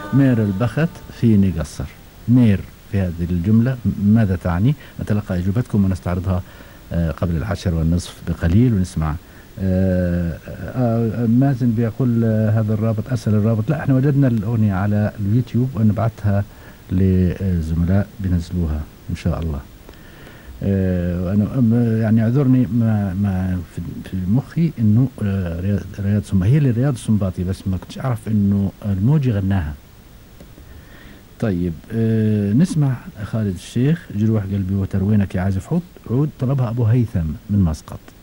مير البخت فيني قصر. مير في هذه الجملة ماذا تعني؟ نتلقى إجابتكم ونستعرضها قبل 10:30 بقليل ونسمع. مازن بيقول هذا الرابط أرسل الرابط. لا، احنا وجدنا الأغنية على اليوتيوب ونبعثها لزملاء بنزلوها إن شاء الله. وأنا يعني اعذرني ما في مخي إنه رياض هي لرياض السنباطي، بس ما كنتش أعرف إنه الموجي غناها. طيب نسمع خالد الشيخ جروح قلبي وتروينك يا عازف عود. طلبها أبو هيثم من مسقط.